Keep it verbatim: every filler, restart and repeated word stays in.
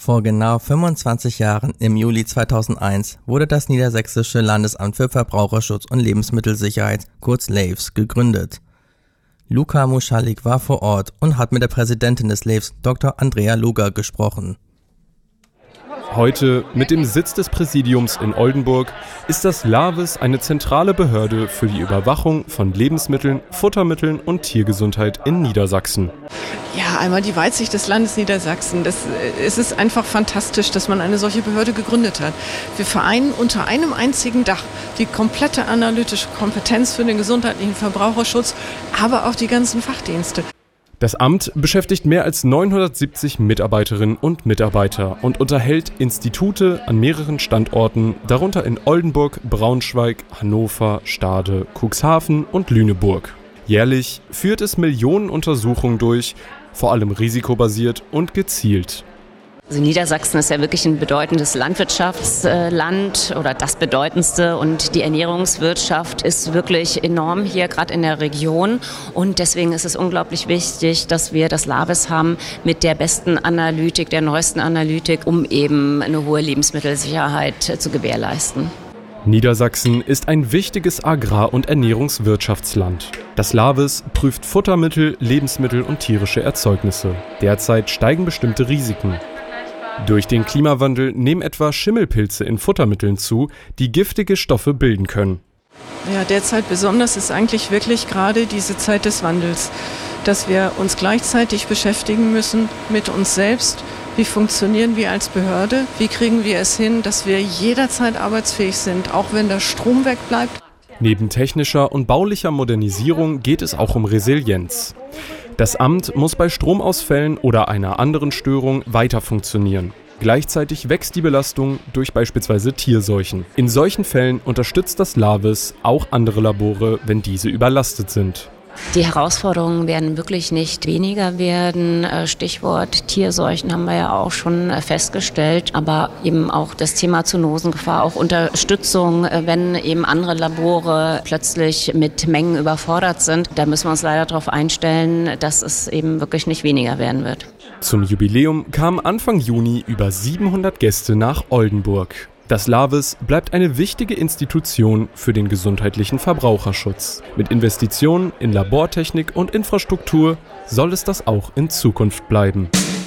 Vor genau fünfundzwanzig Jahren, im Juli zweitausendeins, wurde das Niedersächsische Landesamt für Verbraucherschutz und Lebensmittelsicherheit, kurz L A V S, gegründet. Luca Muschalik war vor Ort und hat mit der Präsidentin des L A V S, Doktor Andrea Luger, gesprochen. Heute, mit dem Sitz des Präsidiums in Oldenburg, ist das L A V S eine zentrale Behörde für die Überwachung von Lebensmitteln, Futtermitteln und Tiergesundheit in Niedersachsen. Ja, einmal die Weitsicht des Landes Niedersachsen. Das, es ist einfach fantastisch, dass man eine solche Behörde gegründet hat. Wir vereinen unter einem einzigen Dach die komplette analytische Kompetenz für den gesundheitlichen Verbraucherschutz, aber auch die ganzen Fachdienste. Das Amt beschäftigt mehr als neunhundertsiebzig Mitarbeiterinnen und Mitarbeiter und unterhält Institute an mehreren Standorten, darunter in Oldenburg, Braunschweig, Hannover, Stade, Cuxhaven und Lüneburg. Jährlich führt es Millionen Untersuchungen durch, vor allem risikobasiert und gezielt. Also Niedersachsen ist ja wirklich ein bedeutendes Landwirtschaftsland oder das bedeutendste, und die Ernährungswirtschaft ist wirklich enorm hier, gerade in der Region, und deswegen ist es unglaublich wichtig, dass wir das L A V S haben mit der besten Analytik, der neuesten Analytik, um eben eine hohe Lebensmittelsicherheit zu gewährleisten. Niedersachsen ist ein wichtiges Agrar- und Ernährungswirtschaftsland. Das L A V S prüft Futtermittel, Lebensmittel und tierische Erzeugnisse. Derzeit steigen bestimmte Risiken. Durch den Klimawandel nehmen etwa Schimmelpilze in Futtermitteln zu, die giftige Stoffe bilden können. Ja, derzeit besonders ist eigentlich wirklich gerade diese Zeit des Wandels, dass wir uns gleichzeitig beschäftigen müssen mit uns selbst. Wie funktionieren wir als Behörde? Wie kriegen wir es hin, dass wir jederzeit arbeitsfähig sind, auch wenn der Strom wegbleibt? Neben technischer und baulicher Modernisierung geht es auch um Resilienz. Das Amt muss bei Stromausfällen oder einer anderen Störung weiter funktionieren. Gleichzeitig wächst die Belastung durch beispielsweise Tierseuchen. In solchen Fällen unterstützt das L A V S auch andere Labore, wenn diese überlastet sind. Die Herausforderungen werden wirklich nicht weniger werden. Stichwort Tierseuchen haben wir ja auch schon festgestellt, aber eben auch das Thema Zoonosengefahr, auch Unterstützung, wenn eben andere Labore plötzlich mit Mengen überfordert sind. Da müssen wir uns leider darauf einstellen, dass es eben wirklich nicht weniger werden wird. Zum Jubiläum kamen Anfang Juni über siebenhundert Gäste nach Oldenburg. Das L A V S bleibt eine wichtige Institution für den gesundheitlichen Verbraucherschutz. Mit Investitionen in Labortechnik und Infrastruktur soll es das auch in Zukunft bleiben.